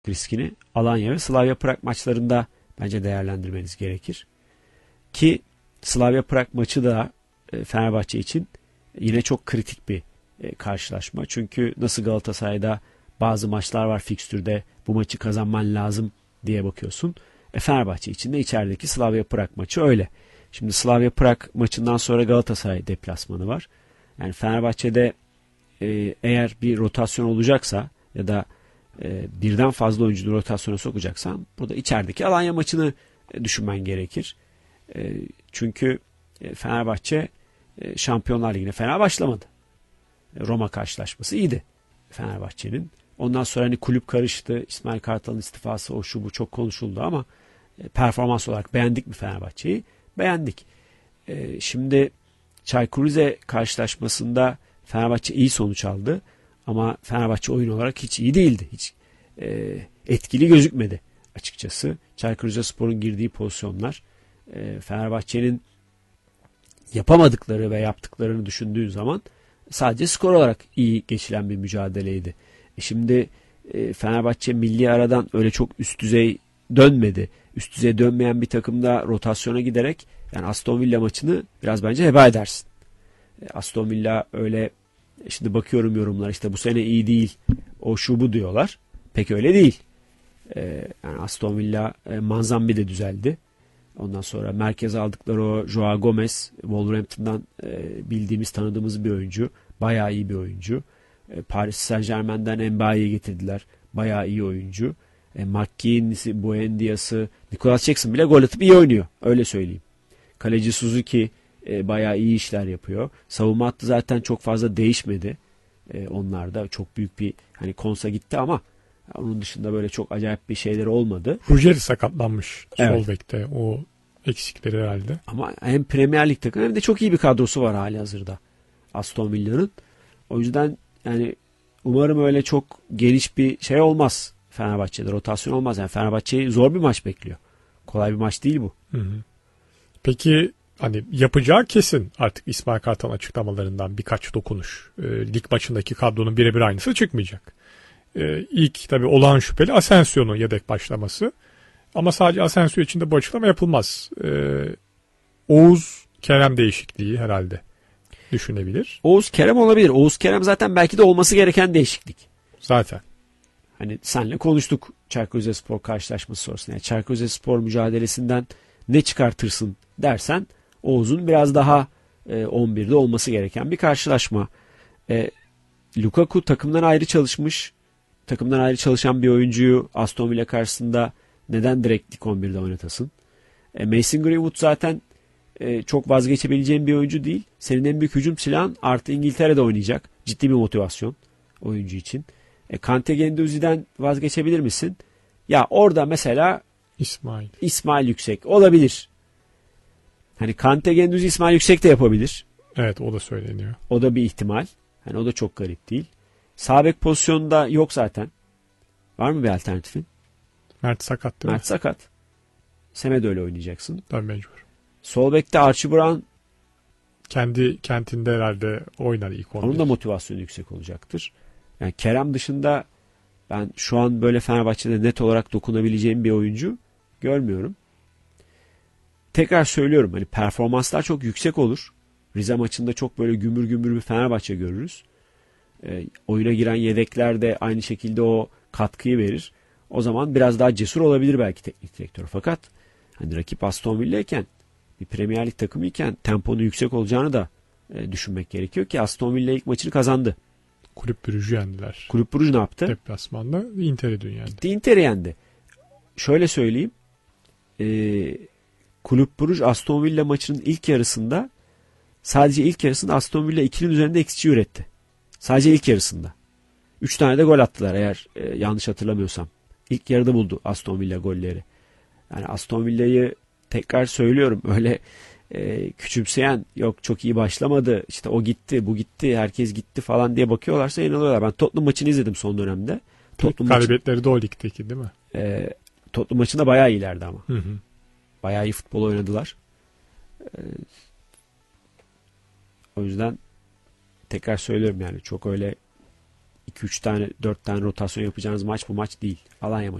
riskini Alanya ve Slavia Prag maçlarında bence değerlendirmeniz gerekir. Ki Slavia Prag maçı da Fenerbahçe için yine çok kritik bir karşılaşma. Çünkü nasıl Galatasaray'da bazı maçlar var fikstürde, bu maçı kazanman lazım diye bakıyorsun. Fenerbahçe için de içerideki Slavia Prag maçı öyle. Şimdi Slavia Prag maçından sonra Galatasaray deplasmanı var. Yani Fenerbahçe'de eğer bir rotasyon olacaksa ya da birden fazla oyuncuyu rotasyona sokacaksan burada içerideki Alanya maçını düşünmen gerekir. Çünkü Fenerbahçe Şampiyonlar Ligi'ne fena başlamadı. Roma karşılaşması iyiydi Fenerbahçe'nin. Ondan sonra hani kulüp karıştı. İsmail Kartal'ın istifası, o şu bu çok konuşuldu ama performans olarak beğendik mi Fenerbahçe'yi? Beğendik. Şimdi Çaykur Rize karşılaşmasında Fenerbahçe iyi sonuç aldı. Ama Fenerbahçe oyun olarak hiç iyi değildi. Hiç etkili gözükmedi açıkçası. Çaykur Rizespor'un girdiği pozisyonlar Fenerbahçe'nin yapamadıkları ve yaptıklarını düşündüğün zaman sadece skor olarak iyi geçilen bir mücadeleydi. Şimdi Fenerbahçe milli aradan öyle çok üst düzey dönmedi. Üst düzey dönmeyen bir takımda rotasyona giderek yani Aston Villa maçını biraz bence heba edersin. Aston Villa öyle, şimdi bakıyorum yorumlar, işte bu sene iyi değil, o şu bu diyorlar. Pek öyle değil. Yani Aston Villa Manzambi de düzeldi. Ondan sonra merkeze aldıkları o Joao Gomez, Wolverhampton'dan bildiğimiz, tanıdığımız bir oyuncu. Bayağı iyi bir oyuncu. Paris Saint-Germain'den Mbaye'yi getirdiler. Bayağı iyi oyuncu. McKinney'si, Buendia'sı, Nicolas Jackson bile gol atıp iyi oynuyor. Öyle söyleyeyim. Kaleci Suzuki bayağı iyi işler yapıyor. Savunma hattı zaten çok fazla değişmedi. Onlarda çok büyük bir hani Konsa gitti ama onun dışında böyle çok acayip bir şeyleri olmadı. Ruggeri sakatlanmış evet. Sol bekte. O eksikleri herhalde. Ama hem Premier Lig takımı hem de çok iyi bir kadrosu var hali hazırda Aston Villa'nın. O yüzden yani umarım öyle çok geniş bir şey olmaz Fenerbahçe'de. Rotasyon olmaz. Yani Fenerbahçe'yi zor bir maç bekliyor. Kolay bir maç değil bu. Hı hı. Peki hani yapacağı kesin artık İsmail Kartal açıklamalarından birkaç dokunuş. Lig maçındaki kadronun birebir aynısı çıkmayacak. İlk tabii olağan şüpheli Asensio'nun yedek başlaması. Ama sadece Asensio için de bu açıklama yapılmaz. Oğuz Kerem değişikliği herhalde düşünebilir. Oğuz Kerem olabilir. Oğuz Kerem zaten belki de olması gereken değişiklik. Zaten. Hani senle konuştuk Çaykur Rizespor karşılaşması sonrasında. Yani Çaykur Rizespor mücadelesinden ne çıkartırsın dersen Oğuz'un biraz daha 11'de olması gereken bir karşılaşma. Lukaku takımdan ayrı çalışmış. Takımdan ayrı çalışan bir oyuncuyu Aston Villa karşısında neden direkt ilk 11'de oynatasın? Mason Greenwood zaten çok vazgeçebileceğin bir oyuncu değil. Senin en büyük hücum silahın, artı İngiltere'de oynayacak. Ciddi bir motivasyon oyuncu için. Kante Guendouzi'den vazgeçebilir misin? Ya orada mesela İsmail Yüksek olabilir. Hani Kante Guendouzi İsmail Yüksek de yapabilir. Evet, o da söyleniyor. O da bir ihtimal. Hani o da çok garip değil. Sağ bek pozisyonunda yok zaten. Var mı bir alternatifin? Mert sakat değil mi? Mert sakat. Semedo öyle oynayacaksın. Tabii mecbur. Sol bekte Archie Brown kendi kentinde herhalde oynar ilk 11. Onun da motivasyonu yüksek olacaktır. Yani Kerem dışında ben şu an böyle Fenerbahçe'de net olarak dokunabileceğim bir oyuncu görmüyorum. Tekrar söylüyorum, hani performanslar çok yüksek olur. Rize maçında çok böyle gümbür gümbür bir Fenerbahçe görürüz. Oyuna giren yedekler de aynı şekilde o katkıyı verir. O zaman biraz daha cesur olabilir belki teknik direktör. Fakat hani rakip Aston Villa iken, bir Premier Lig takımı iken temponun yüksek olacağını da düşünmek gerekiyor ki Aston Villa ilk maçını kazandı. Kulüp Brugge'ü yendiler. Kulüp Brugge ne yaptı? Deplasmanda Inter'i dün yendi. Gitti Inter'i yendi. Şöyle söyleyeyim. Kulüp Brugge Aston Villa maçının ilk yarısında, sadece ilk yarısında Aston Villa 2'nin üzerinde XG üretti. Sadece ilk yarısında. 3 tane de gol attılar eğer yanlış hatırlamıyorsam. İlk yarıda buldu Aston Villa golleri. Yani Aston Villa'yı tekrar söylüyorum, öyle küçümseyen, yok çok iyi başlamadı, işte o gitti bu gitti herkes gitti falan diye bakıyorlarsa yanılıyorlar. Ben Tottenham maçını izledim son dönemde. Galibiyetleri de o ligdeki değil mi? Tottenham maçında bayağı iyilerdi ama. Hı hı. Bayağı iyi futbol oynadılar. O yüzden tekrar söylüyorum, yani çok öyle 2-3 tane 4 tane rotasyon yapacağınız maç bu maç değil. Alanya maçı.